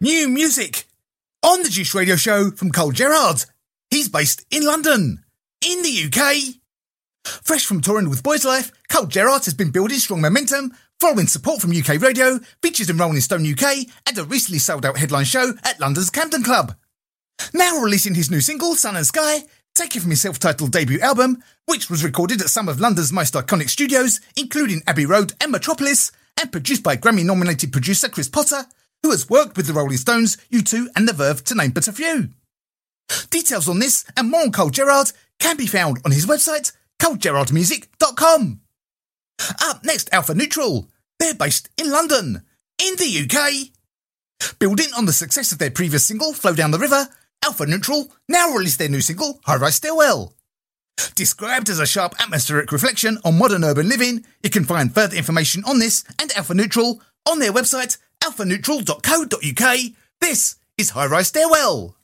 New music on the Juice Radio Show from Cole Gerard. He's based in London, in the UK. Fresh from touring with Boys Life, Cole Gerard has been building strong momentum following support from UK radio, features in Rolling Stone UK, and a recently sold-out headline show at London's Camden Club. Now releasing his new single, Sun and Sky, taken from his self-titled debut album, which was recorded at some of London's most iconic studios, including Abbey Road and Metropolis, and produced by Grammy-nominated producer Chris Potter, who has worked with the Rolling Stones, U2 and The Verve, to name but a few. Details on this and more on Cole Gerard can be found on his website, colegerardmusic.com. Up next, Alpha Neutral. They're based in London, in the UK. Building on the success of their previous single, Flow Down the River, Alpha Neutral now released their new single, High Rise Stairwell. Described as a sharp atmospheric reflection on modern urban living, you can find further information on this and Alpha Neutral on their website, alphaneutral.co.uk. This is High Rise Stairwell.